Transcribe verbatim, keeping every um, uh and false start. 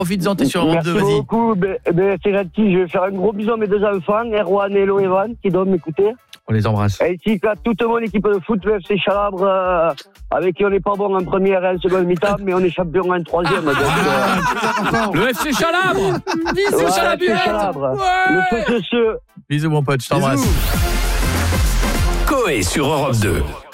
Profites-en, t'es sur Europe deux, vas-y. Merci beaucoup. Ben, ben, c'est gentil. Je vais faire un gros bisou à mes deux enfants, Erwan et Loévan, qui doivent m'écouter. On les embrasse. Et ici, à toute mon équipe de foot, le F C Chalabre, euh, avec qui on n'est pas bon en première et en seconde mi-temps, mais on est champion en troisième. Donc, euh... Le F C Chalabre. Bisous, ouais, Chalabre. F C Chalabre. Ouais. Le feu, ce, ce. Bisous, mon pote, je t'embrasse. Coé sur Europe deux.